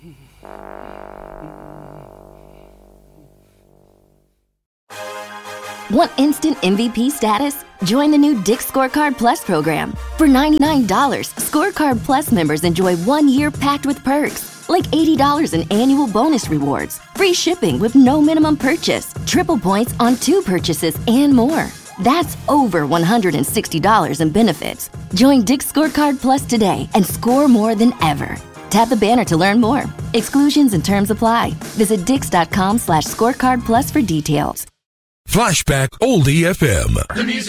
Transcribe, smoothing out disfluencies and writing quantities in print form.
Want instant MVP status? Join the new Dick's Scorecard Plus program. For $99, Scorecard Plus members enjoy 1 year packed with perks, like $80 in annual bonus rewards, free shipping with no minimum purchase, triple points on 2 purchases, and more. That's over $160 in benefits. Join Dick's Scorecard Plus today and score more than ever. Tap the banner to learn more. Exclusions and terms apply. Visit dix.com/scorecard plus for details. Flashback Oldie FM. The music